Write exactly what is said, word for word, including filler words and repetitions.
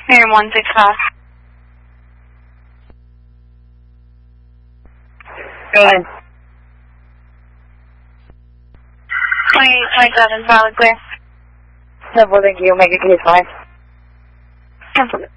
Miriam one six five. Go ahead. twenty-eight twenty-seven, solid clear. Simple, thank you. Make it case five. Cancel it.